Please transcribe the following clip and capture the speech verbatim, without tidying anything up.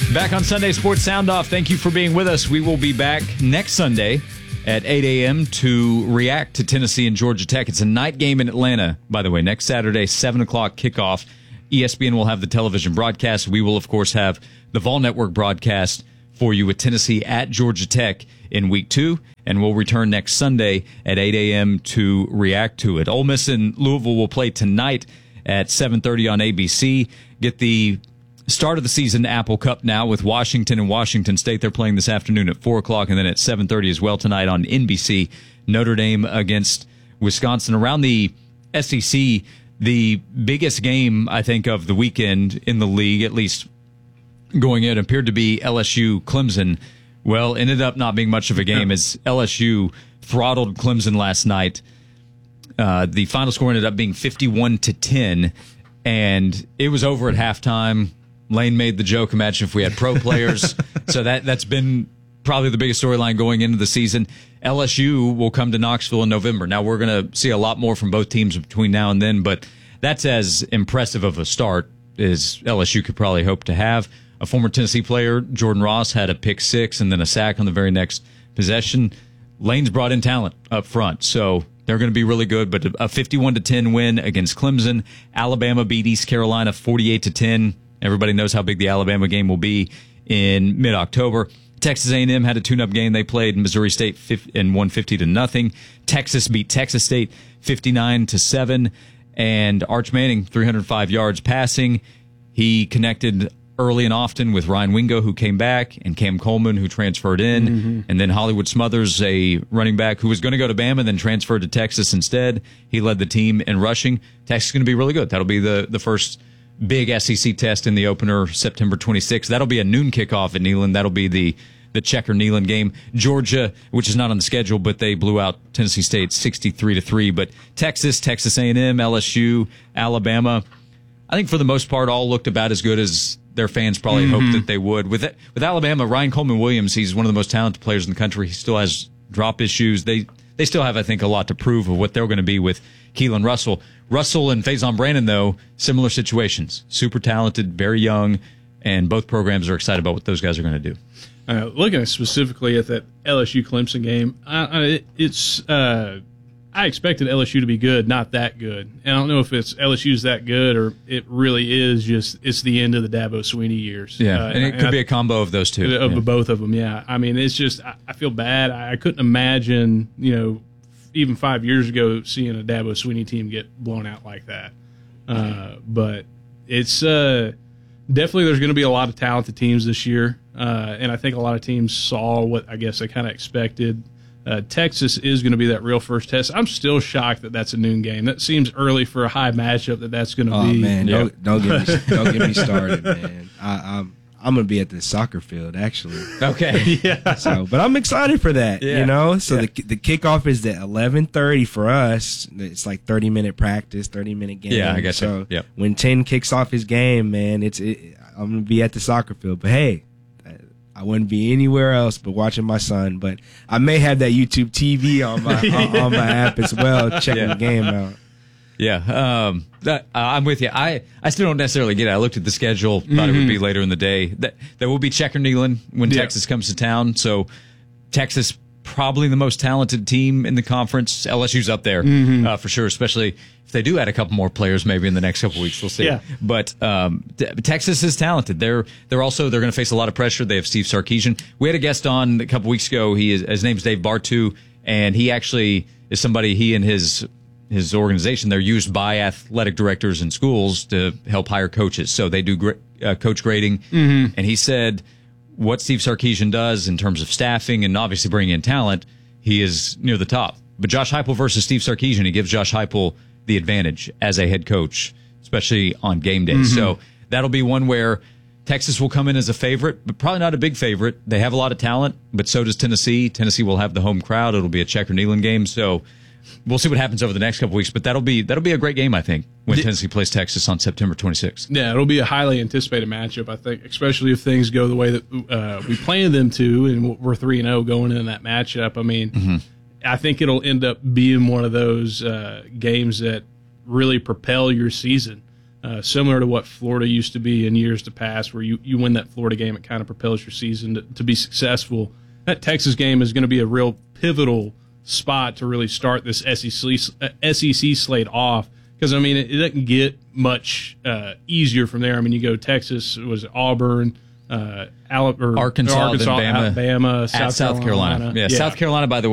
Back on Sunday Sports Sound Off. Thank you for being with us. We will be back next Sunday at eight a.m. to react to Tennessee and Georgia Tech. It's a night game in Atlanta, by the way. Next Saturday, seven o'clock kickoff. E S P N will have the television broadcast. We will, of course, have the Vol Network broadcast for you with Tennessee at Georgia Tech in week two. And we'll return next Sunday at eight a.m. to react to it. Ole Miss and Louisville will play tonight at seven thirty on A B C. Get the start of the season Apple Cup now with Washington and Washington State. They're playing this afternoon at four o'clock, and then at seven thirty as well tonight on N B C. Notre Dame against Wisconsin. Around the S E C, the biggest game, I think, of the weekend in the league, at least going in, appeared to be L S U Clemson. Well, ended up not being much of a game as L S U throttled Clemson last night. Uh, the final score ended up being fifty-one to ten, and it was over at halftime. Lane made the joke, imagine if we had pro players. So that, that's been probably the biggest storyline going into the season. L S U will come to Knoxville in November. Now, we're going to see a lot more from both teams between now and then, but that's as impressive of a start as L S U could probably hope to have. A former Tennessee player, Jordan Ross, had a pick six and then a sack on the very next possession. Lane's brought in talent up front, so they're going to be really good, but a fifty-one to ten win against Clemson. Alabama beat East Carolina forty-eight to ten. Everybody knows how big the Alabama game will be in mid-October. Texas A and M had a tune-up game. They played Missouri State and won fifty to nothing. Texas beat Texas State fifty-nine to seven. And Arch Manning, three hundred five yards passing. He connected early and often with Ryan Wingo, who came back, and Cam Coleman, who transferred in. Mm-hmm. And then Hollywood Smothers, a running back who was going to go to Bama, then transferred to Texas instead. He led the team in rushing. Texas is going to be really good. That'll be the, the first big S E C test in the opener September twenty-sixth. That'll be a noon kickoff at Neyland. That'll be the, the Checker Neyland game. Georgia, which is not on the schedule, but they blew out Tennessee State sixty-three to three. But Texas, Texas A and M, L S U, Alabama, I think for the most part all looked about as good as their fans probably mm-hmm. hoped that they would. With with Alabama, Ryan Coleman Williams, he's one of the most talented players in the country. He still has drop issues. They they still have, I think, a lot to prove of what they're going to be with Keelan Russell. Russell and Faison Brandon, though, similar situations. Super talented, very young, and both programs are excited about what those guys are going to do. Uh, looking specifically at that L S U Clemson game, I, I, it's uh, I expected L S U to be good, not that good. And I don't know if it's L S U's that good or it really is just it's the end of the Dabo Swinney years. Yeah, uh, and it and could I, be a combo of those two. Of yeah. both of them, yeah. I mean, it's just I, I feel bad. I, I couldn't imagine, you know, even five years ago, seeing a Dabo Swinney team get blown out like that. Uh, but it's uh, definitely there's going to be a lot of talented teams this year, uh, and I think a lot of teams saw what I guess they kind of expected. Uh, Texas is going to be that real first test. I'm still shocked that that's a noon game. That seems early for a high matchup that that's going to oh, be. Oh man, yeah. don't, don't get me don't get me started, man. I, I'm I'm gonna be at the soccer field actually. Okay, yeah. So, but I'm excited for that. Yeah. You know, so yeah. the the kickoff is at eleven thirty for us. It's like thirty minute practice, thirty minute game. Yeah, I guess so. so. Yep. When ten kicks off his game, man, it's it, I'm gonna be at the soccer field. But hey, I wouldn't be anywhere else but watching my son. But I may have that YouTube T V on my on, on my app as well, checking yeah. the game out. Yeah, um, that, uh, I'm with you. I, I still don't necessarily get it. I looked at the schedule, thought mm-hmm. it would be later in the day. That there will be Checker Neyland when yeah. Texas comes to town. So Texas probably the most talented team in the conference. L S U's up there mm-hmm. uh, for sure, especially if they do add a couple more players maybe in the next couple weeks. We'll see. Yeah. But um, t- Texas is talented. They're they're also they're going to face a lot of pressure. They have Steve Sarkisian. We had a guest on a couple weeks ago. He is, his name's Dave Bartu, and he actually is somebody. He and his his organization, they're used by athletic directors in schools to help hire coaches. So they do gra- uh, coach grading. Mm-hmm. And he said what Steve Sarkisian does in terms of staffing and obviously bringing in talent, he is near the top. But Josh Heupel versus Steve Sarkisian, he gives Josh Heupel the advantage as a head coach, especially on game day. Mm-hmm. So that'll be one where Texas will come in as a favorite, but probably not a big favorite. They have a lot of talent, but so does Tennessee. Tennessee will have the home crowd. It'll be a Checker Neyland game. So we'll see what happens over the next couple weeks, but that'll be that'll be a great game, I think, when the, Tennessee plays Texas on September twenty-sixth. Yeah, it'll be a highly anticipated matchup, I think, especially if things go the way that uh, we planned them to, and we're three and oh going in that matchup. I mean, mm-hmm. I think it'll end up being one of those uh, games that really propel your season. uh, similar to what Florida used to be in years to past, where you, you win that Florida game, it kind of propels your season to, to be successful. That Texas game is going to be a real pivotal spot to really start this S E C, uh, S E C slate off. Because, I mean, it, it doesn't get much uh, easier from there. I mean, you go Texas, it was Auburn, uh, Alabama, Arkansas, Arkansas, then Bama, Alabama, South at South Carolina. Carolina. Yeah, yeah, South Carolina, by the way.